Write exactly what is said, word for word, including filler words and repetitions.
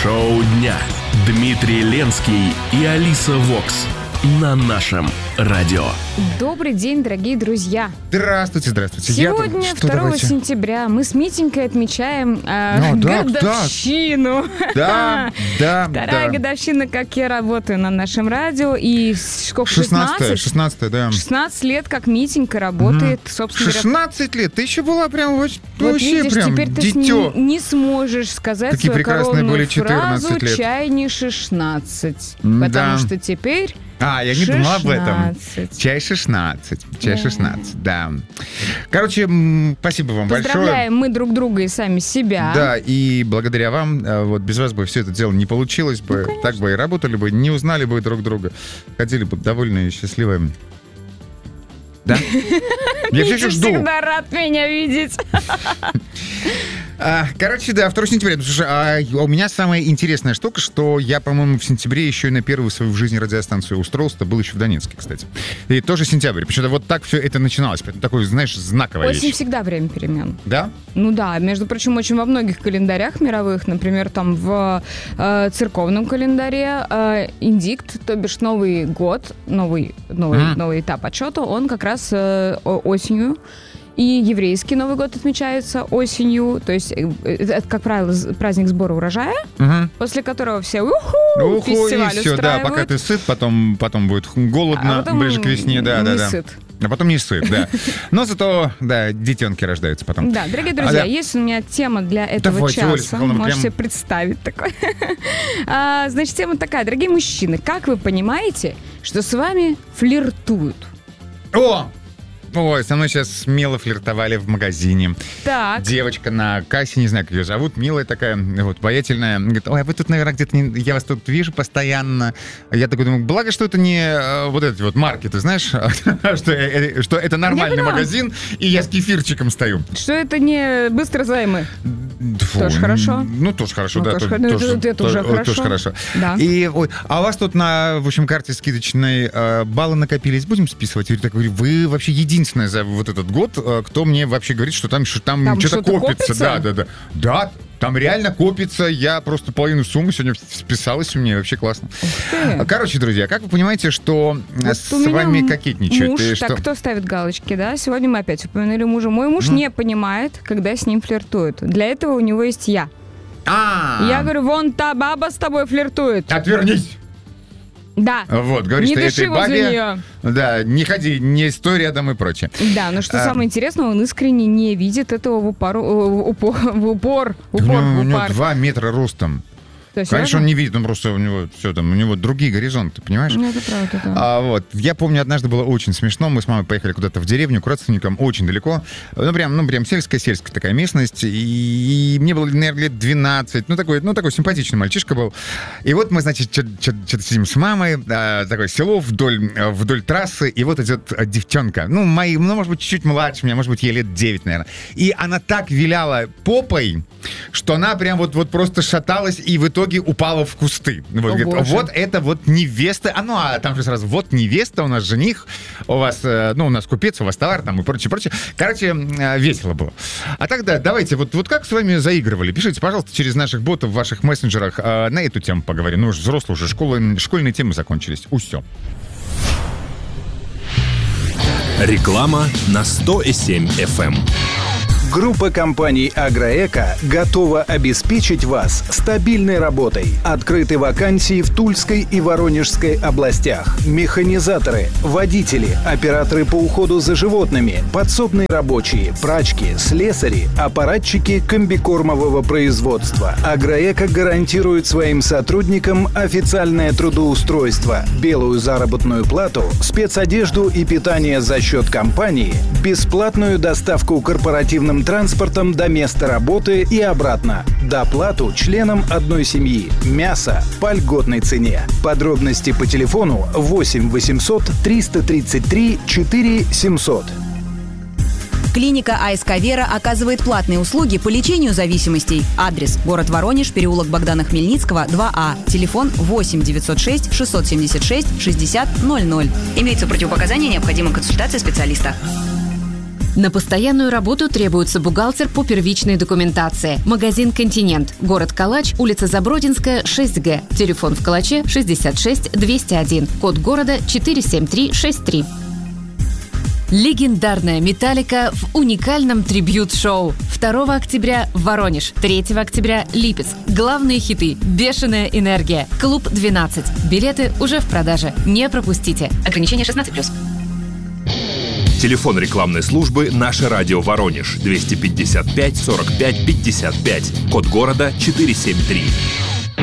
Шоу дня. Дмитрий Ленский и Алиса Вокс на нашем радио. Добрый день, дорогие друзья. Здравствуйте, здравствуйте. Сегодня, Я... второго сентября, мы с Митенькой отмечаем э, ну, да, годовщину. Да, да, Вторая да. годовщина, как я работаю на нашем радио. И сколько, шестнадцать? шестнадцать, да. шестнадцать лет, как Митенька работает, mm. собственно говоря. шестнадцать лет? Ты еще была прям вот вообще видишь, прям теперь дитё. ты не, не сможешь сказать Какие свою прекрасные коронную были четырнадцать фразу лет. «чай не шестнадцать». Да. Потому что теперь... А, я не думала об этом. шестнадцать. Чай шестнадцать. Чай Да. шестнадцать, да. Короче, м, спасибо вам большое. Поздравляем мы друг друга и сами себя. Да, и благодаря вам, э, вот без вас бы все это дело не получилось бы. Ну, так бы и работали бы, не узнали бы друг друга. Ходили бы довольные и счастливые. Да? Я все еще жду. Всегда рад меня видеть. А, короче, да, второго сентября. Слушай, а у меня самая интересная штука, что я, по-моему, в сентябре еще и на первую свою в жизни радиостанцию устроился. Это был еще в Донецке, кстати. И тоже сентябрь. Почему-то вот так все это начиналось. Поэтому такой, знаешь, знаковая Осень вещь. всегда время перемен. Да? Ну да, между прочим, очень во многих календарях мировых, например, там в э, церковном календаре э, индикт, то бишь Новый год, новый, новый, Mm. новый этап отчета, он как раз э, осенью. И еврейский Новый год отмечается осенью. То есть, э, это, как правило, з- праздник сбора урожая, Угу. после которого все уху, Уху, фестиваль и все, да, устраивают. пока ты сыт, потом, потом будет голодно, А потом ближе к весне, да, не да, да. сыт. А потом не сыт, да. Но зато, да, детенки рождаются потом. Да, дорогие друзья, А, да. есть у меня тема для этого Давайте, Оля часа. Михайловна, Можете прям- себе представить такое. А, значит, тема такая. Дорогие мужчины, как вы понимаете, что с вами флиртуют? О! Ой, со мной сейчас смело флиртовали в магазине. Так. Девочка на кассе, не знаю, как ее зовут, милая такая, вот, обаятельная. Говорит, ой, а вы тут, наверное, где-то, не... я вас тут вижу постоянно. Я такой думаю, благо, что это не э, вот эти вот марки, ты знаешь, что, э, что это нормальный поняла. магазин, и я с кефирчиком стою. Что это не быстро займы? Фу, Тоже хорошо. Ну, тоже хорошо, Ну, да. тоже то- хо- ну, тоже- это- это то- уже о, хорошо. Тоже хорошо. Да. И, ой, а у вас тут на, в общем, карте скидочной э, баллы накопились, будем списывать? Я так говорю, вы вообще единственная за вот этот год, э, кто мне вообще говорит, что там, что там, Там что-то, что-то копится. копится? Да, да, да. Да, там реально копится. Я просто половину суммы сегодня списалась у меня. Вообще классно. ты. Короче, друзья, как вы понимаете, что э, Вот с у меня вами м- кокетничают? Муж, И так, что? кто ставит галочки, да? Сегодня мы опять упомянули мужа. Мой муж не понимает, когда с ним флиртуют. Для этого у него есть я. А, Я говорю, вон та баба с тобой флиртует. отвернись. Да. Вот, говорит, Не что дыши этой возле бабе... нее. Да, не ходи, не стой рядом и прочее. Да, но что А. самое интересное, он искренне не видит этого в упор, в упор, в упор, в У упор, него, у в него упор. два метра ростом. То есть, Конечно, серьезно? он не видит, он просто у него все там, у него другие горизонты, понимаешь? Ну, это правда, да. А, вот. Я помню, однажды было очень смешно. Мы с мамой поехали куда-то в деревню к родственникам, очень далеко. Ну, прям, ну, прям сельская-сельская такая местность. И, и мне было, наверное, лет двенадцать. Ну, такой, ну, такой симпатичный мальчишка был. И вот мы, значит, что-то сидим с мамой, а, такое село вдоль, вдоль трассы, и вот идет девчонка. Ну, мои, ну, может быть, чуть-чуть младше меня, может быть, ей лет девять, наверное. И она так виляла попой, что она прям вот, вот просто шаталась и в итоге упала в кусты. Вот, О, говорит, боже. вот это вот невеста. А ну, а там же сразу, вот невеста, у нас жених, у вас, э, ну, у нас купец, у вас товар там и прочее, прочее. Короче, э, весело было. А тогда давайте, вот, вот как с вами заигрывали? Пишите, пожалуйста, через наших ботов в ваших мессенджерах э, на эту тему поговорим. Ну, уж взрослые уже, школы, школьные темы закончились. Усё. Реклама на сто семь эф эм. Группа компаний «Агроэко» готова обеспечить вас стабильной работой. Открыты вакансии в Тульской и Воронежской областях. Механизаторы, водители, операторы по уходу за животными, подсобные рабочие, прачки, слесари, аппаратчики комбикормового производства. «Агроэко» гарантирует своим сотрудникам официальное трудоустройство, белую заработную плату, спецодежду и питание за счет компании, бесплатную доставку корпоративным транспортом до места работы и обратно. Доплату членам одной семьи. Мясо по льготной цене. Подробности по телефону восемь восемьсот триста тридцать три четыре семьсот. Клиника АСК «Вера» оказывает платные услуги по лечению зависимостей. Адрес: город Воронеж, переулок Богдана Хмельницкого, два А. Телефон восемь девятьсот шесть шестьсот семьдесят шесть шестьдесят ноль ноль. Имеются противопоказания, необходима консультация специалиста. На постоянную работу требуется бухгалтер по первичной документации. Магазин «Континент». Город Калач, улица Забродинская, шесть Г. Телефон в Калаче шестьдесят шесть двести один. Код города четыре семь три шесть три. Легендарная «Металлика» в уникальном трибьют-шоу. второго октября Воронеж, третьего октября Липецк. Главные хиты «Бешеная энергия», Клуб двенадцать. Билеты уже в продаже. Не пропустите. Ограничение шестнадцать плюс. Телефон рекламной службы «Наше радио Воронеж» двести пятьдесят пять сорок пять пятьдесят пять. Код города четыре семь три.